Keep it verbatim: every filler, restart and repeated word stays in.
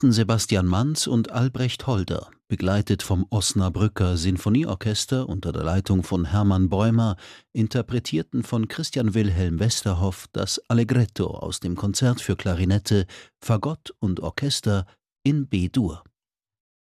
Dirigenten Sebastian Manz und Albrecht Holder, begleitet vom Osnabrücker Sinfonieorchester unter der Leitung von Hermann Bäumer, interpretierten von Christian Wilhelm Westerhoff das Allegretto aus dem Konzert für Klarinette, Fagott und Orchester in B-Dur.